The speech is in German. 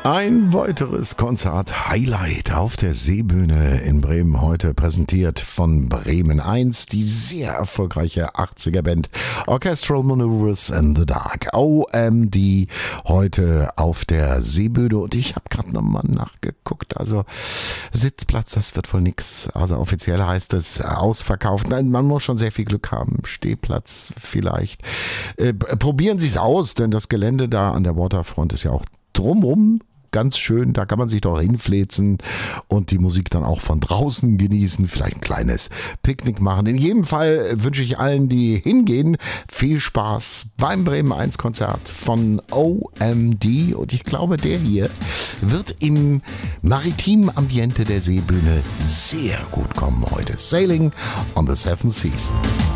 Ein weiteres Konzert-Highlight auf der Seebühne in Bremen, heute präsentiert von Bremen 1, die sehr erfolgreiche 80er-Band Orchestral Maneuvers in the Dark, OMD, heute auf der Seebühne. Und ich habe gerade nochmal nachgeguckt, also Sitzplatz, das wird wohl nix. Also offiziell heißt es ausverkauft. Nein, man muss schon sehr viel Glück haben. Stehplatz vielleicht. Probieren Sie es aus, denn das Gelände da an der Waterfront ist ja auch drumrum ganz schön, da kann man sich doch hinfläzen und die Musik dann auch von draußen genießen, vielleicht ein kleines Picknick machen. In jedem Fall wünsche ich allen, die hingehen, viel Spaß beim Bremen 1 Konzert von OMD, und ich glaube, der hier wird im maritimen Ambiente der Seebühne sehr gut kommen heute. Sailing on the Seven Seas.